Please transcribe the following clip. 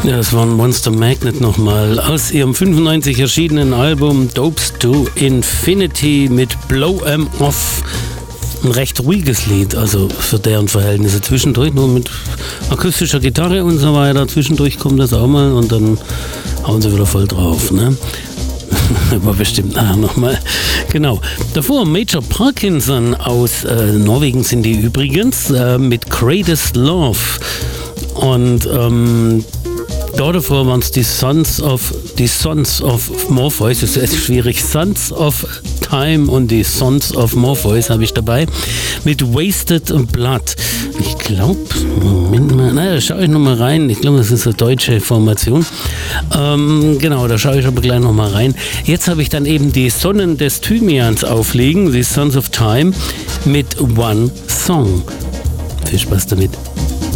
Ja, das war ein Monster Magnet nochmal aus ihrem 95 erschienenen Album Dopes to Infinity mit Blow 'Em Off. Ein recht ruhiges Lied, also für deren Verhältnisse. Zwischendurch nur mit akustischer Gitarre und so weiter. Zwischendurch kommt das auch mal und dann hauen sie wieder voll drauf, ne? Aber bestimmt nachher nochmal. Genau. Davor Major Parkinson aus Norwegen sind die übrigens mit Greatest Love. Und davor waren es die Sons of Morpheus, das ist schwierig, Sons of Time und die Sons of Morpheus habe ich dabei, mit Wasted Blood. Ich glaube, Moment mal, da schaue ich nochmal rein, ich glaube, das ist eine deutsche Formation. Genau, da schaue ich aber gleich nochmal rein. Jetzt habe ich dann eben die Sonnen des Thymians auflegen, die Sons of Time, mit One Song. Viel Spaß damit.